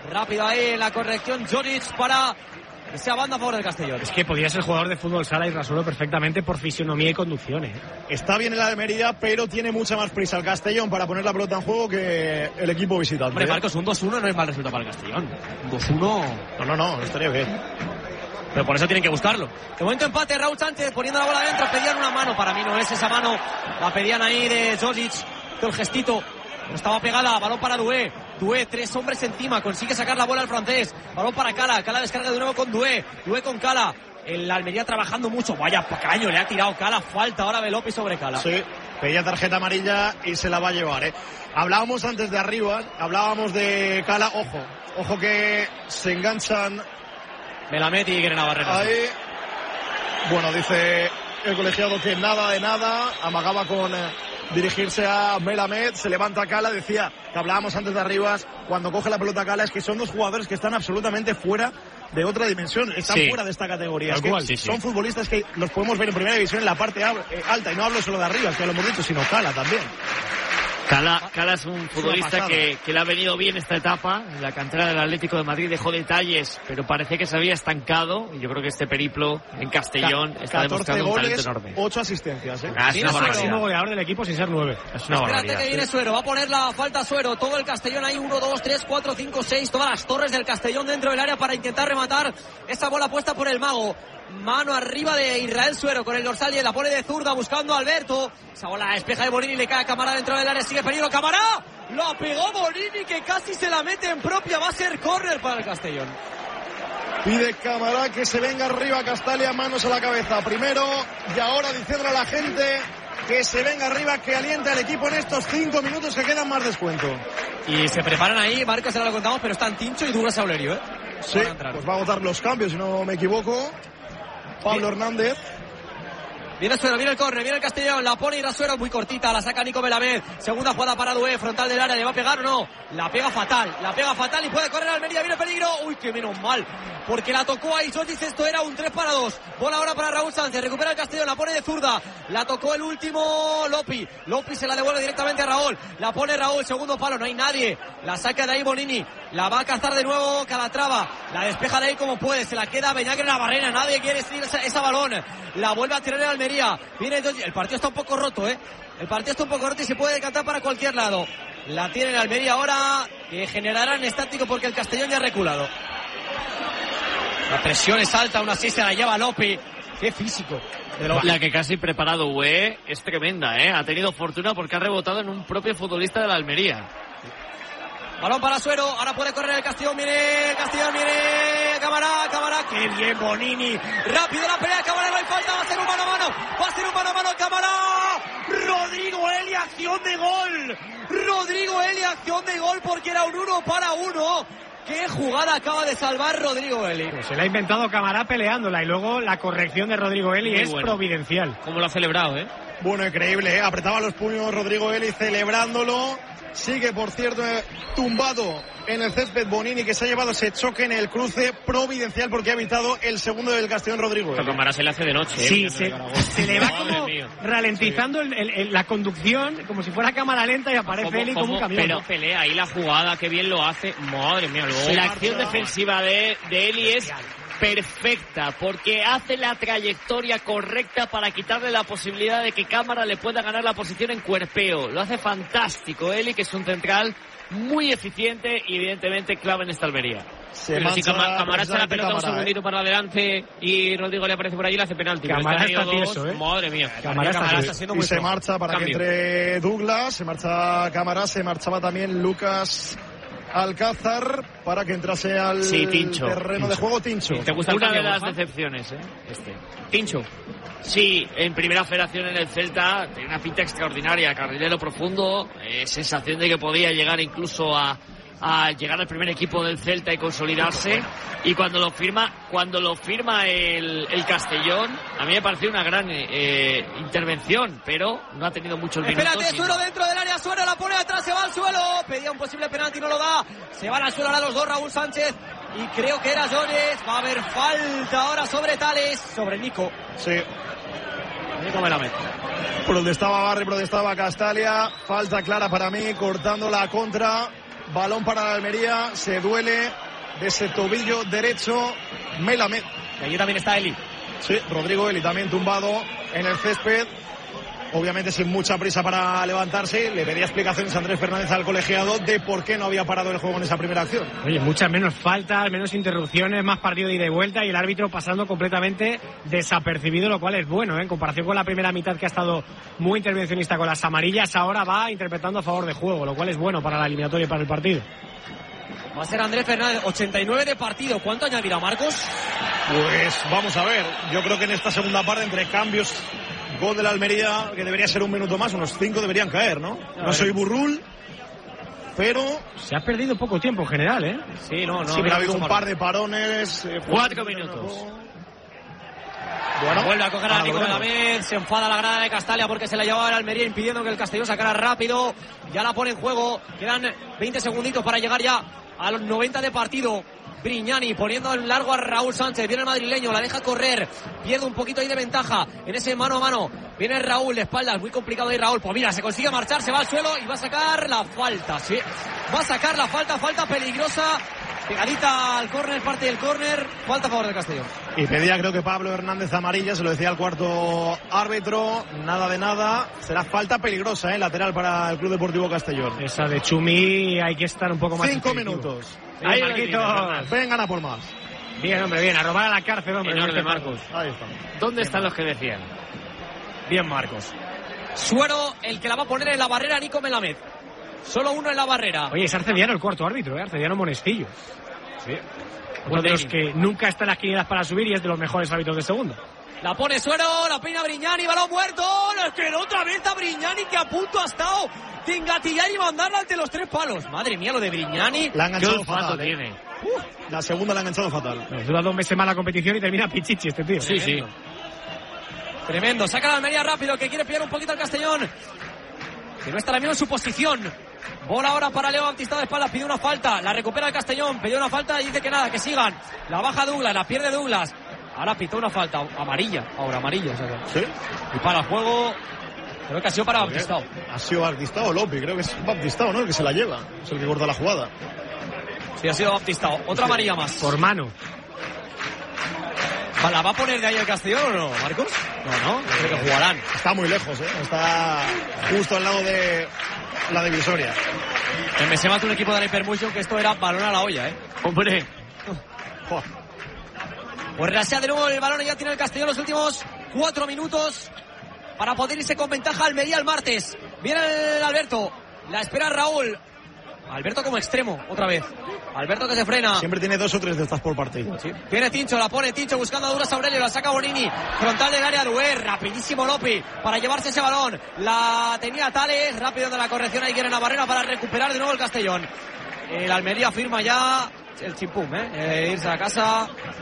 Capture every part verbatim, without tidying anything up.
Rápido ahí en la corrección Joric para que sea banda a favor del Castellón. Es que podía ser jugador de fútbol sala y Rasulo perfectamente por fisionomía y conducción, ¿eh? Está bien el Almería, pero tiene mucha más prisa el Castellón para poner la pelota en juego que el equipo visitante. Hombre, Marcos, un dos uno no es mal resultado para el Castellón. Un dos uno... No, no, no, estaría bien. Pero por eso tienen que buscarlo. De momento empate, Raúl Sánchez poniendo la bola adentro. Pedían una mano, para mí no es esa mano. La pedían ahí de Josic, el gestito. No estaba pegada, balón para Doué. Doué, tres hombres encima, consigue sacar la bola al francés. Balón para Cala, Cala descarga de nuevo con Doué. Doué con Cala. El Almería trabajando mucho. Vaya caño, le ha tirado Cala. Falta ahora de López sobre Cala. Sí, pedía tarjeta amarilla y se la va a llevar, ¿eh? Hablábamos antes de arriba, hablábamos de Cala. Ojo, ojo que se enganchan. Melamed y Grena Barrera. Ahí. Bueno, dice el colegiado que nada de nada. Amagaba con eh, dirigirse a Melamed. Se levanta Cala. Decía que hablábamos antes de arriba. Cuando coge la pelota Cala es que son dos jugadores que están absolutamente fuera de otra dimensión. Están sí. fuera de esta categoría. Es que cual, sí, son sí. futbolistas que los podemos ver en primera división en la parte alta. Y no hablo solo de arriba, que ya lo hemos dicho, sino Cala también. Cala, Cala es un futbolista que, que le ha venido bien esta etapa. En la cantera del Atlético de Madrid dejó detalles, pero parecía que se había estancado. Y yo creo que este periplo en Castellón Ca- está demostrando un talento enorme. ocho asistencias, ¿eh? Ah, es el máximo goleador del equipo sin ser nueve. Es una Espérate barbaridad. que viene Suero, va a poner la falta Suero. Todo el Castellón ahí, uno, dos, tres, cuatro, cinco, seis. Todas las torres del Castellón dentro del área para intentar rematar esa bola puesta por el mago. Mano arriba de Israel Suero con el dorsal y la pone de zurda buscando a Alberto. Esa bola despeja de Bonini, le cae a Camará dentro del área, sigue peligro Camará. Lo pegó Bonini que casi se la mete en propia, va a ser córner para el Castellón. Pide Camará que se venga arriba Castalia, manos a la cabeza primero y ahora diciendo a la gente que se venga arriba, que aliente al equipo en estos cinco minutos que quedan más descuento. Y se preparan ahí, Marcos, ahora lo contamos, pero están Tincho y Douglas Saulerio, ¿eh? Sí, pues va a agotar los cambios si no me equivoco. Pablo Hernández. Viene Suero, viene el córner, viene el Castellón, la pone Irasuero muy cortita, la saca Nico Melamed. Segunda jugada para Doué, frontal del área, ¿le va a pegar o no? La pega fatal, la pega fatal y puede correr Almería, viene peligro. Uy, que menos mal, porque la tocó ahí Josic, esto era un tres para dos. Bola ahora para Raúl Sánchez, recupera el Castellón, la pone de zurda, la tocó el último Lopi. Lopi se la devuelve directamente a Raúl, la pone Raúl, segundo palo, no hay nadie. La saca de ahí Bonini, la va a cazar de nuevo Calatrava, la despeja de ahí como puede, se la queda Beñac en la barrera, nadie quiere seguir esa, esa balón. La vuelve a tirar en Almería. Viene Josic, el partido está un poco roto, ¿eh? El partido está un poco roto y se puede decantar para cualquier lado. La tiene en Almería ahora, que generará en estático porque el Castellón ya ha reculado. La presión es alta, aún así se la lleva Lopi. Qué físico. La que casi preparado Doué es tremenda, ¿eh? Ha tenido fortuna porque ha rebotado en un propio futbolista de la Almería. Balón para Suero, ahora puede correr el Castellón, viene el Castellón, viene Camará, Camará, qué bien Bonini, rápido la pelea, Camará, no hay falta, va a ser un mano a mano, va a ser un mano a mano, Camará, Rodrigo Eli, acción de gol, Rodrigo Eli, acción de gol porque era un uno para uno. Qué jugada acaba de salvar Rodrigo Eli. Pues se la ha inventado Camará peleándola y luego la corrección de Rodrigo Eli Muy es bueno. providencial. Como lo ha celebrado, ¿eh? Bueno, increíble, ¿eh? Apretaba los puños Rodrigo Eli celebrándolo. Sigue, por cierto, eh, tumbado en el césped Bonini, que se ha llevado ese choque en el cruce providencial porque ha evitado el segundo del Castellón Rodrigo Eli. Camará se le hace de noche, ¿eh? Sí, se, se le va Madre como mía. ralentizando el, el, el, la conducción, como si fuera cámara lenta y aparece ¿Cómo, Eli como cómo un camión. Pero pelea ahí la jugada, que bien lo hace. Madre mía, luego. La acción defensiva de, de Eli es perfecta, porque hace la trayectoria correcta para quitarle la posibilidad de que Cámara le pueda ganar la posición en cuerpeo. Lo hace fantástico Eli, que es un central muy eficiente y evidentemente clave en esta Almería. Se Pero si mancha Cama- Camará echa la pelota Camará, un segundito ¿eh? para adelante y Rodrigo le aparece por ahí y le hace penalti. Camará Pero está tenido tieso, dos, ¿eh? Madre mía. Camará está Camará tieso. está siendo Y muy se flojo. marcha para Cambio. que entre Douglas, se marcha Camará, se marchaba también Lucas Alcázar para que entrase al Sí, Tincho. terreno Tincho. de juego Tincho. ¿Te gusta una cambio, de las Borja? decepciones, eh? Este. Tincho. Sí, en primera federación en el Celta, tenía una pinta extraordinaria, carrilero profundo, eh, sensación de que podía llegar incluso a, a llegar al primer equipo del Celta y consolidarse. Y cuando lo firma, cuando lo firma el, el Castellón, a mí me pareció una gran eh, intervención, pero no ha tenido muchos minutos. Espérate, y Suero no. dentro del área, Suero la pone atrás, se va al suelo. Pedía un posible penalti, no lo da. Se van al suelo ahora los dos, Raúl Sánchez y creo que era Jones. Va a haber falta ahora sobre Tales, sobre Nico. Sí. Nico Melamed. Protestaba Barri, protestaba Castalia. Falta clara para mí, cortando la contra balón para la Almería, se duele de ese tobillo derecho Melamed. Y allí también está Eli. Sí, Rodrigo Eli también tumbado en el césped. Obviamente sin mucha prisa para levantarse. Le pedía explicaciones a Andrés Fernández al colegiado de por qué no había parado el juego en esa primera acción. Oye, muchas menos faltas, menos interrupciones, más partido de ida y vuelta y el árbitro pasando completamente desapercibido, lo cual es bueno, ¿eh? En comparación con la primera mitad que ha estado muy intervencionista con las amarillas, ahora va interpretando a favor de juego, lo cual es bueno para la eliminatoria y para el partido. Va a ser Andrés Fernández, ochenta y nueve de partido. ¿Cuánto añadirá Marcos? Pues vamos a ver. Yo creo que en esta segunda parte, entre cambios, gol de la Almería, que debería ser un minuto más, unos cinco deberían caer, ¿no? No soy burrul, pero... Se ha perdido poco tiempo en general, ¿eh? Sí, no, no. Sí, pero ha habido un par de parones. Eh, Cuatro minutos. Bueno, vuelve a coger a Nico Melamed, se enfada la grada de Castalia porque se la llevaba el Almería impidiendo que el Castellón sacara rápido. Ya la pone en juego, quedan veinte segunditos para llegar ya a los noventa de partido. Brignani poniendo en largo a Raúl Sánchez, viene el madrileño, la deja correr, pierde un poquito ahí de ventaja en ese mano a mano, viene Raúl de espaldas, muy complicado ahí Raúl, pues mira, se consigue marchar, se va al suelo y va a sacar la falta, sí, va a sacar la falta, falta peligrosa, pegadita al córner, parte del córner, falta a favor del Castellón. Y pedía creo que Pablo Hernández amarilla, se lo decía al cuarto árbitro, nada de nada, será falta peligrosa, ¿eh? Lateral para el Club Deportivo Castellón. Esa de Chumi hay que estar un poco más Cinco efectivo. minutos. Ahí, Marquitos. Vengan a por más. Bien, hombre, bien, a robar a la cárcel, hombre. En orden, Marcos. Ahí está. ¿Dónde están los que decían? Bien, Marcos. Suero, el que la va a poner en la barrera, Nico Melamed. Solo uno en la barrera. Oye, es Arcediano el cuarto árbitro, ¿eh? Arcediano Monestillo. Sí. Uno de los que nunca está en las quinielas para subir y es de los mejores árbitros de segunda. La pone Suero, la peina Brignani, balón muerto. Le quedó otra vez a Brignani, que a punto ha estado de engatillar y mandarla ante los tres palos. Madre mía, lo de Brignani. La ha enganchado ¿Qué fatal, ¿eh? tiene? Uf, la segunda la ha enganchado fatal. No, dura dos meses más la competición y termina pichichi este tío. Sí, sí. Tremendo, saca la Almería rápido, que quiere pillar un poquito al Castellón, que no está ahora mismo en su posición. Bola ahora para Leo Baptista de espaldas, pide una falta, la recupera el Castellón, pidió una falta y dice que nada, que sigan. La baja Douglas, la pierde Douglas. Ahora pitó una falta amarilla, ahora amarilla. O sea que... ¿Sí? Y para el juego, creo que ha sido para Baptistao. Ha sido Baptistao o Lopi, creo que es Baptistao, ¿no? El que se la lleva, es el que corta la jugada. Sí, ha sido Baptistao. Otra amarilla más. Por mano. ¿La va a poner de ahí el Castellón o no, Marcos? No, no, creo que jugarán. Está muy lejos, ¿eh? Está justo al lado de la divisoria. Me se mata un equipo de la Hypermotion que esto era balón a la olla, ¿eh? Hombre. Pues rasea de nuevo el balón y ya tiene el Castellón los últimos cuatro minutos para poder irse con ventaja Almería el martes. Viene el Alberto, la espera Raúl. Alberto como extremo, otra vez. Alberto que se frena. Siempre tiene dos o tres de estas por partido. Sí. Viene Tincho, la pone Tincho buscando a Duras Aurelio, la saca Bonini. Frontal del área Dué, rapidísimo Lopi para llevarse ese balón. La tenía Tales, rápido de la corrección, ahí quiere Navarrena para recuperar de nuevo el Castellón. El Almería firma ya el chimpum, ¿eh? eh irse a casa.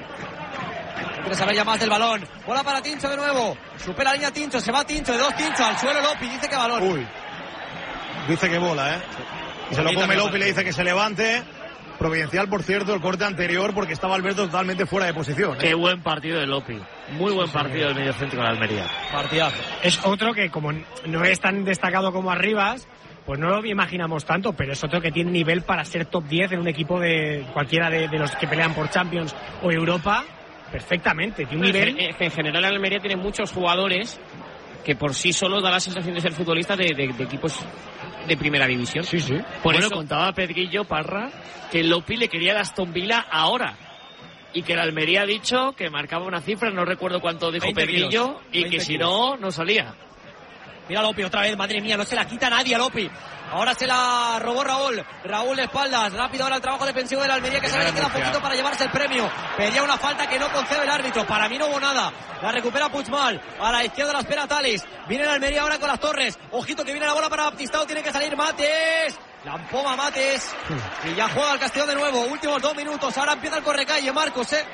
No quiere saber ya más del balón. Bola para Tincho de nuevo. Supera la línea Tincho, se va Tincho, de dos Tincho, al suelo Lopi, dice que balón. Uy. Dice que bola, ¿eh? Y se lo come Lopi, le dice que se levante. Providencial, por cierto, el corte anterior, porque estaba Alberto totalmente fuera de posición, ¿eh? Qué buen partido de Lopi. Muy buen partido del mediocentro con la Almería. Partidazo. Es otro que, como no es tan destacado como Arribas, pues no lo imaginamos tanto, pero es otro que tiene nivel para ser top diez en un equipo de cualquiera de, de los que pelean por Champions o Europa, perfectamente. Tiene un nivel... Es que en general el Almería tiene muchos jugadores que por sí solos da la sensación de ser futbolistas de, de, de equipos de primera división. Sí, sí. Por Bueno, eso contaba Pedrillo Parra que Lopi le quería a Aston Villa ahora. Y que el Almería ha dicho que marcaba una cifra, no recuerdo cuánto dijo Pedrillo, kilos, y que si no, no salía. Mira Lopi otra vez, madre mía, no se la quita nadie a Lopi. Ahora se la robó Raúl. Raúl de espaldas, rápido ahora el trabajo defensivo de la Almería, que sabe que queda poquito para llevarse el premio. Pedía una falta que no concede el árbitro. Para mí no hubo nada. La recupera Puigmal. A la izquierda la espera Tales. Viene la Almería ahora con las torres. Ojito que viene la bola para Baptistao. Tiene que salir Mates. La empoma Mates. Y ya juega el Castellón de nuevo. Últimos dos minutos. Ahora empieza el correcalle, Marcos, eh.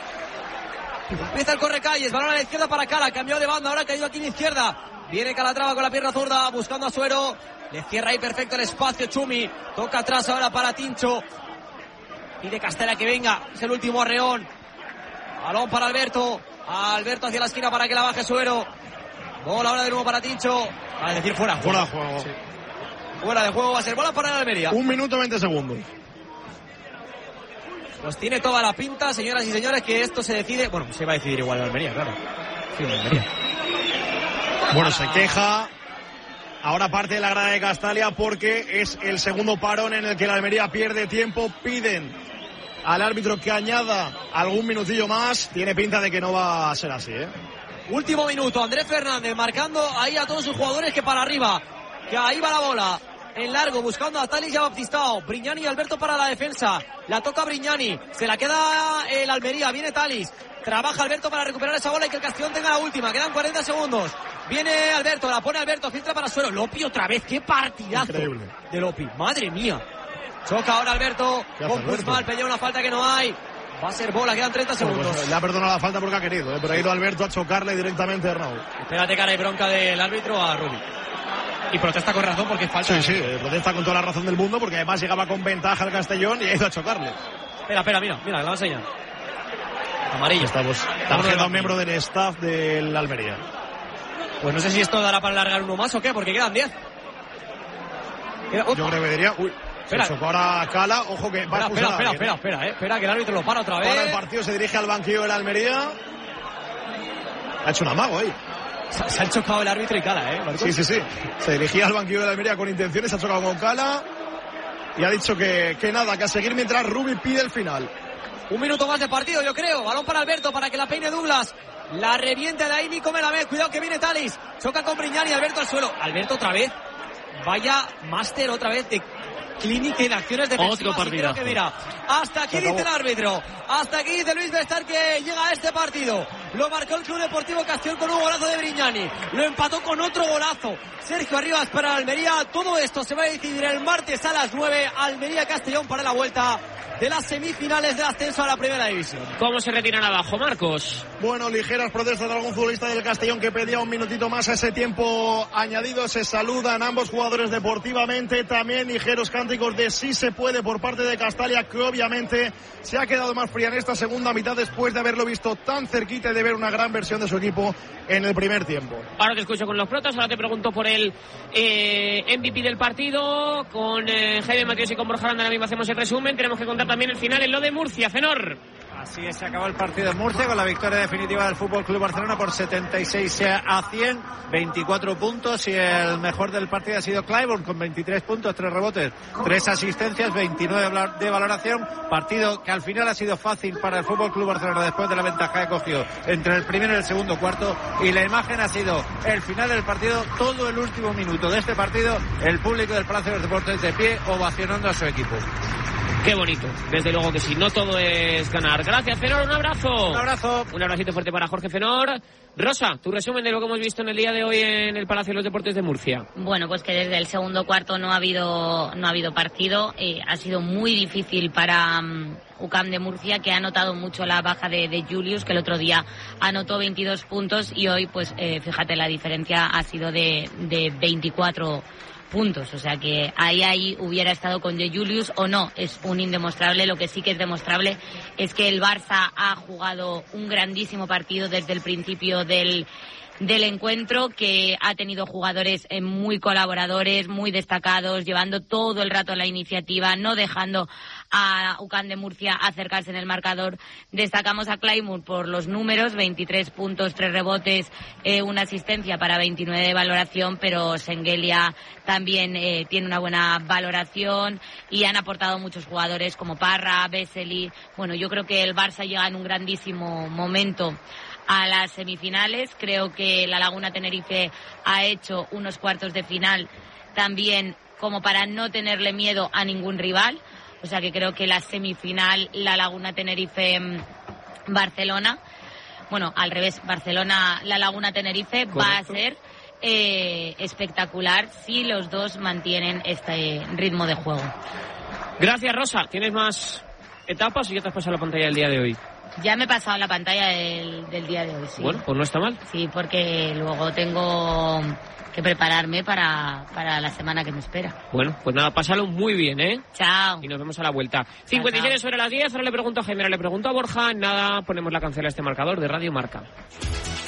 Empieza el correcalles. Balón a la izquierda para Cala. Cambió de banda. Ahora ha caído aquí en izquierda. Viene Calatrava con la pierna zurda, buscando a Suero. Le cierra ahí perfecto el espacio Chumi. Toca atrás ahora para Tincho. Pide Castela que venga. Es el último arreón. Balón para Alberto. Alberto hacia la esquina para que la baje Suero. Bola ahora de nuevo para Tincho. A decir fuera. Fuera de juego. Sí. Fuera de juego va a ser bola para el Almería. Un minuto veinte segundos. Pues tiene toda la pinta, señoras y señores, que esto se decide. Bueno, se va a decidir igual el Almería, claro. Sí, el Almería. Bueno, se queja ahora parte de la grada de Castalia porque es el segundo parón en el que la Almería pierde tiempo. Piden al árbitro que añada algún minutillo más. Tiene pinta de que no va a ser así, ¿eh? Último minuto, Andrés Fernández marcando ahí a todos sus jugadores que para arriba, que ahí va la bola. En largo, buscando a Talis y a Baptistao. Brignani y Alberto para la defensa. La toca Brignani. Se la queda el Almería. Viene Talis. Trabaja Alberto para recuperar esa bola y que el Castellón tenga la última. Quedan cuarenta segundos. Viene Alberto. La pone Alberto. Filtra para Suero. Lopi otra vez. ¡Qué partidazo! Increíble. De Lopi. Madre mía. Choca ahora Alberto. Con Guzmán. Pelea una falta que no hay. Va a ser bola. Quedan treinta segundos. Bueno, pues le ha perdonado la falta porque ha querido, ¿eh? Pero ha ido Alberto a chocarle directamente a Raúl. Espérate, cara y bronca del árbitro a Rubí. Y protesta con razón porque es falta. Sí, sí, protesta con toda la razón del mundo porque además llegaba con ventaja al Castellón y ha ido a chocarle. Espera, espera, mira, mira, la va a enseñar. Amarilla. Estamos tarjeta a un miembro del staff del Almería. Pues no sé si esto dará para alargar uno más o qué, porque quedan diez. Queda, Yo creo que diría... Uy, espera. se chocó ahora Cala, ojo que va espera, a espera, espera, alguien, espera, ¿eh? espera, eh. Espera que el árbitro lo para otra vez. Ahora el partido se dirige al banquillo del Almería. Ha hecho un amago ahí. Se, se ha chocado el árbitro y Cala, ¿eh, Marcos? Sí, sí, sí. Se dirigía al banquillo de la Almería con intenciones, se ha chocado con Cala y ha dicho que, que nada, que a seguir mientras Rubí pide el final. Un minuto más de partido, yo creo. Balón para Alberto, para que la peine Douglas. La reviente de ahí Nico Melamed. Cuidado que viene Talis. Choca con Brignani y Alberto al suelo. Alberto otra vez. Vaya máster otra vez de clínica y de acciones defensivas. Otro partidazo. Y creo que mira, hasta aquí dice el árbitro, hasta aquí dice Luis Bestar que llega a este partido. Lo marcó el Club Deportivo Castellón con un golazo de Brignani, lo empató con otro golazo Sergio Arribas para Almería. Todo esto se va a decidir el martes a las nueve. Almería Castellón para la vuelta de las semifinales del ascenso a la primera división. ¿Cómo se retiran abajo, Marcos? Bueno, ligeras protestas de algún futbolista del Castellón que pedía un minutito más a ese tiempo añadido. Se saludan ambos jugadores deportivamente. También ligeros cánticos de sí se puede por parte de Castalia, que obviamente se ha quedado más fría en esta segunda mitad después de haberlo visto tan cerquita y de ver una gran versión de su equipo en el primer tiempo. Ahora te escucho con los protas, ahora te pregunto por el eh, M V P del partido. Con eh, Jaime Matías y con Borja Aranda ahora mismo hacemos el resumen. Tenemos que contar también el final en lo de Murcia, Zenor. Así es, se acabó el partido en Murcia con la victoria definitiva del Fútbol Club Barcelona por setenta y seis a cien, veinticuatro puntos, y el mejor del partido ha sido Clyburn con veintitrés puntos, tres rebotes, tres asistencias, veintinueve de valoración. Partido que al final ha sido fácil para el Fútbol Club Barcelona después de la ventaja que cogió entre el primero y el segundo cuarto, y la imagen ha sido el final del partido, todo el último minuto de este partido, el público del Palacio de los Deportes de pie ovacionando a su equipo. Qué bonito, desde luego que sí, no todo es ganar. Gracias, Fenor, un abrazo. Un abrazo. Un abracito fuerte para Jorge Fenor. Rosa, tu resumen de lo que hemos visto en el día de hoy en el Palacio de los Deportes de Murcia. Bueno, pues que desde el segundo cuarto no ha habido no ha habido partido. Eh, ha sido muy difícil para um, U C A M de Murcia, que ha notado mucho la baja de, de Julius, que el otro día anotó veintidós puntos, y hoy, pues eh, fíjate, la diferencia ha sido de, de veinticuatro puntos, o sea que ahí ahí hubiera estado con De Julius o no, es un indemostrable. Lo que sí que es demostrable es que el Barça ha jugado un grandísimo partido desde el principio del del encuentro, que ha tenido jugadores eh, muy colaboradores, muy destacados, llevando todo el rato la iniciativa, no dejando a U C A M de Murcia acercarse en el marcador. Destacamos a Clyburn por los números, veintitrés puntos, tres rebotes, eh, una asistencia para veintinueve de valoración, pero Sengelia también eh, tiene una buena valoración, y han aportado muchos jugadores como Parra, Vesely. Bueno, yo creo que el Barça llega en un grandísimo momento a las semifinales. Creo que la Laguna Tenerife ha hecho unos cuartos de final también como para no tenerle miedo a ningún rival. O sea que creo que la semifinal, la Laguna Tenerife-Barcelona, bueno, al revés, Barcelona-La Laguna Tenerife, correcto, va a ser eh, espectacular si los dos mantienen este ritmo de juego. Gracias, Rosa. ¿Tienes más etapas o ya te has pasado la pantalla del día de hoy? Ya me he pasado la pantalla del, del día de hoy, sí. Bueno, pues no está mal. Sí, porque luego tengo que prepararme para, para la semana que me espera. Bueno, pues nada, pásalo muy bien, ¿eh? Chao. Y nos vemos a la vuelta. cincuenta y siete sobre las diez, ahora le pregunto a Jaime, ahora le pregunto a Borja. Nada, ponemos la canción a este marcador de Radio Marca.